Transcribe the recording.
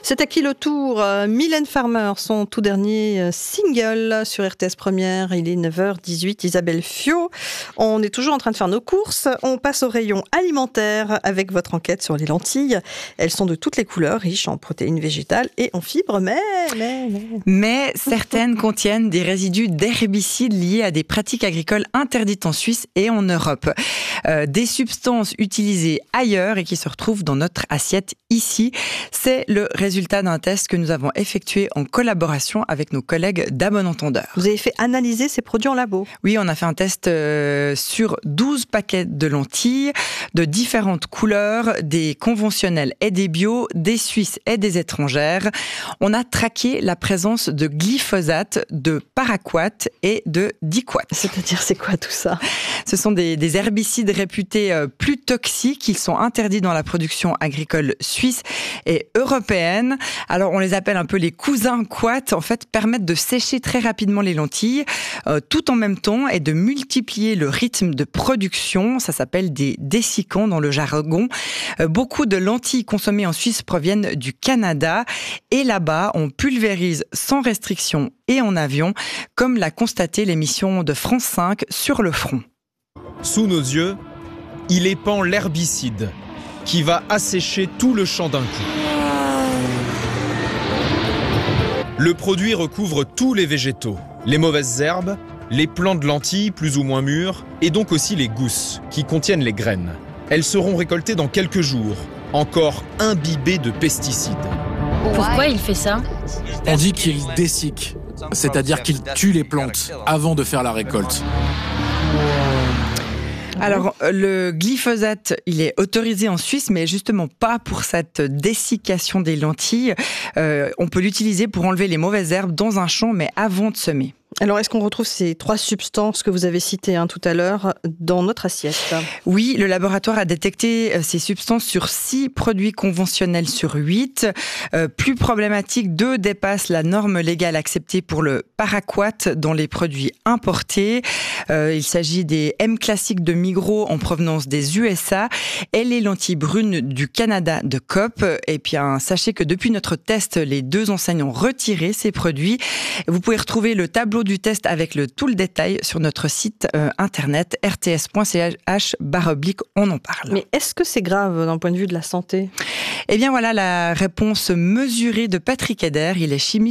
C'est à qui le tour? Mylène Farmer, son tout dernier single sur RTS Première. Il est 9h18. Isabelle Fiot. On est toujours en train de faire nos courses. On passe au rayon alimentaire avec votre enquête sur les lentilles. Elles sont de toutes les couleurs, riches en protéines végétales et en fibres, mais certaines contiennent des résidus d'herbicides liés à des pratiques agricoles interdites en Suisse et en Europe. Des substances utilisées ailleurs et qui se retrouvent dans notre assiette ici. C'est le résultat d'un test que nous avons effectué en collaboration avec nos collègues d'À Bon Entendeur. Vous avez fait analyser ces produits en labo? Oui, on a fait un test sur 12 paquets de lentilles de différentes couleurs, des conventionnelles et des bio, des suisses et des étrangères. On a traqué la présence de glyphosate, de paraquat et de diquat. C'est-à-dire, c'est quoi tout ça? Ce sont des herbicides réputés plus toxiques. Ils sont interdits dans la production agricole suisse et européenne. Alors, on les appelle un peu les cousins quat. En fait, permettent de sécher très rapidement les lentilles, tout en même temps, et de multiplier le rythme de production. Ça s'appelle des dessicants dans le jargon. Beaucoup de lentilles consommées en Suisse proviennent du Canada. Et là-bas, on pulvérise sans restriction et en avion, comme l'a constaté l'émission de France 5 Sur le front. Sous nos yeux, il épand l'herbicide qui va assécher tout le champ d'un coup. Le produit recouvre tous les végétaux, les mauvaises herbes, les plants de lentilles plus ou moins mûrs et donc aussi les gousses qui contiennent les graines. Elles seront récoltées dans quelques jours, encore imbibées de pesticides. Pourquoi il fait ça? On dit qu'il dessique, c'est-à-dire qu'il tue les plantes avant de faire la récolte. Alors, le glyphosate, il est autorisé en Suisse, mais justement pas pour cette dessiccation des lentilles. On peut l'utiliser pour enlever les mauvaises herbes dans un champ, mais avant de semer. Alors, est-ce qu'on retrouve ces 3 substances que vous avez citées tout à l'heure dans notre assiette? Oui, le laboratoire a détecté ces substances sur 6 produits conventionnels sur 8. Plus problématique, 2 dépassent la norme légale acceptée pour le paraquat dans les produits importés. Il s'agit des M classiques de Migros en provenance des USA et les lentilles brunes du Canada de Coop. Et puis, sachez que depuis notre test, les 2 enseignes ont retiré ces produits. Vous pouvez retrouver le tableau du test avec tout le détail sur notre site internet rts.ch/on en parle. Mais est-ce que c'est grave d'un point de vue de la santé? Eh bien voilà la réponse mesurée de Patrick Eder. Il est chimiste